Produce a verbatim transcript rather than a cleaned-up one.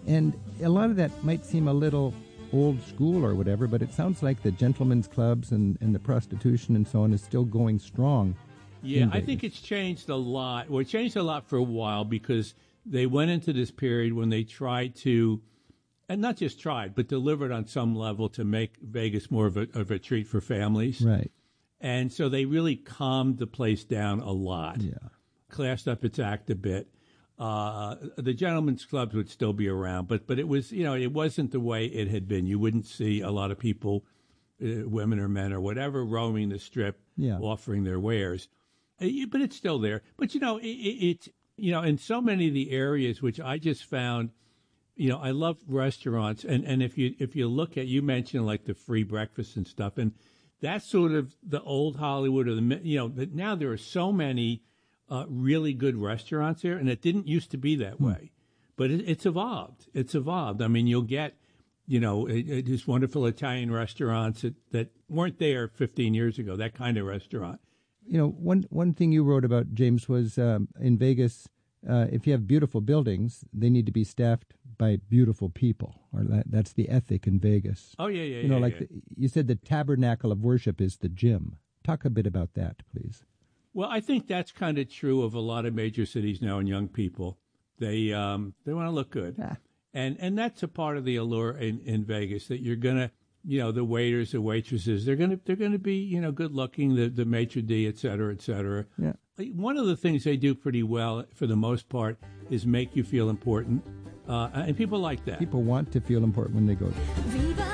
And a lot of that might seem a little old school or whatever, but it sounds like the gentlemen's clubs and, and the prostitution and so on is still going strong. Yeah, I think it's changed a lot. Well, it changed a lot for a while because they went into this period when they tried to, and not just tried, but delivered on some level to make Vegas more of a, of a treat for families. Right. And so they really calmed the place down a lot. Yeah. Classed up its act a bit. Uh, the gentlemen's clubs would still be around, but but it was, you know, it wasn't the way it had been. You wouldn't see a lot of people, uh, women or men or whatever, roaming the strip, yeah. offering their wares. Uh, but it's still there. But, you know, it, it, it's, you know, in so many of the areas, which I just found, you know, I love restaurants. And, and if you if you look at, you mentioned like the free breakfast and stuff, and that's sort of the old Hollywood or the, you know, but now there are so many Uh, really good restaurants here, and it didn't used to be that hmm. way. But it, it's evolved. It's evolved. I mean, you'll get, you know, it, it, these wonderful Italian restaurants that, that weren't there fifteen years ago, that kind of restaurant. You know, one, one thing you wrote about, James, was um, in Vegas, uh, if you have beautiful buildings, they need to be staffed by beautiful people, or that, that's the ethic in Vegas. Oh, yeah, yeah, You know, yeah, like yeah. The, you said the tabernacle of worship is the gym. Talk a bit about that, please. Well, I think that's kind of true of a lot of major cities now and young people. They um, they want to look good. Ah. And and that's a part of the allure in, in Vegas, that you're going to, you know, the waiters, the waitresses, they're going to they're going to be, you know, good looking, the, the maitre d', et cetera, et cetera. Yeah. One of the things they do pretty well, for the most part, is make you feel important. Uh, and people like that. People want to feel important when they go there.